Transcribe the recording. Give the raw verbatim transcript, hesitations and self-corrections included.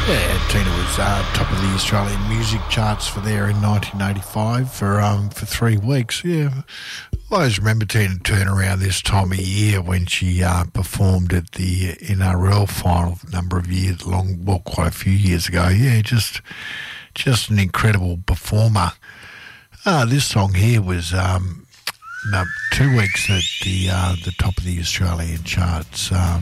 Yeah, Tina was uh, top of the Australian music charts for there in nineteen eighty-five for um for three weeks. Yeah, I always remember Tina Turner around this time of year when she uh, performed at the N R L final a number of years, long, well, quite a few years ago. Yeah, just just an incredible performer. Uh, this song here was um, no, two weeks at the uh, the top of the Australian charts. Um,